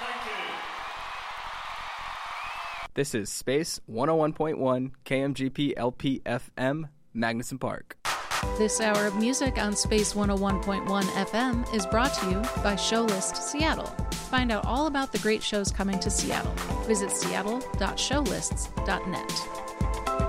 This is Space 101.1 KMGP LP FM, Magnuson Park. This hour of music on Space 101.1 FM is brought to you by Showlist Seattle. Find out all about the great shows coming to Seattle. Visit seattle.showlists.net.